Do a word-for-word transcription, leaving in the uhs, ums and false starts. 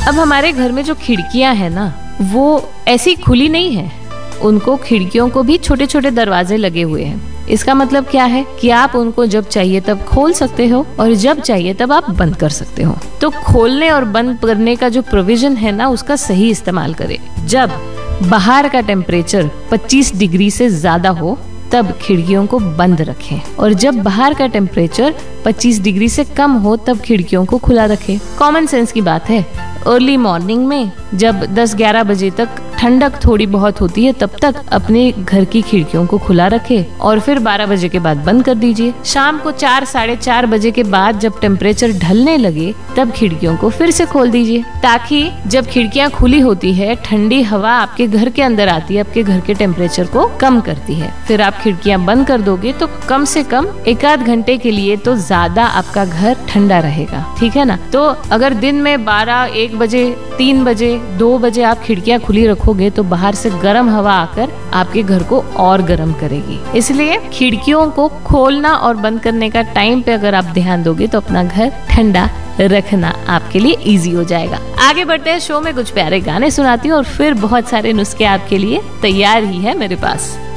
अब हमारे घर में जो खिड़कियां हैं ना, वो ऐसी खुली नहीं है, उनको खिड़कियों को भी छोटे छोटे दरवाजे लगे हुए हैं। इसका मतलब क्या है कि आप उनको जब चाहिए तब खोल सकते हो और जब चाहिए तब आप बंद कर सकते हो। तो खोलने और बंद करने का जो प्रोविजन है ना, उसका सही इस्तेमाल करें। जब बाहर का टेम्परेचर पच्चीस डिग्री से ज्यादा हो तब खिड़कियों को बंद रखें, और जब बाहर का टेम्परेचर पच्चीस डिग्री से कम हो तब खिड़कियों को खुला रखें। कॉमन सेंस की बात है। अर्ली मॉर्निंग में जब दस ग्यारह बजे तक ठंडक थोड़ी बहुत होती है तब तक अपने घर की खिड़कियों को खुला रखें और फिर बारह बजे के बाद बंद कर दीजिए। शाम को चार साढ़े चार बजे के बाद जब टेम्परेचर ढलने लगे तब खिड़कियों को फिर से खोल दीजिए, ताकि जब खिड़कियां खुली होती है ठंडी हवा आपके घर के अंदर आती है, आपके घर के टेम्परेचर को कम करती है। फिर आप खिड़कियां बंद कर दोगे तो कम से कम एक आध घंटे के लिए तो ज्यादा आपका घर ठंडा रहेगा, ठीक है ना। तो अगर दिन में बारह एक बजे तीन बजे दो बजे आप खिड़कियां खुली रखोगे तो बाहर से गर्म हवा आकर आपके घर को और गर्म करेगी। इसलिए खिड़कियों को खोलना और बंद करने का टाइम पे अगर आप ध्यान दोगे तो अपना घर ठंडा रखना आपके लिए इजी हो जाएगा। आगे बढ़ते हैं, शो में कुछ प्यारे गाने सुनाती हूँ और फिर बहुत सारे नुस्खे आपके लिए तैयार ही है मेरे पास।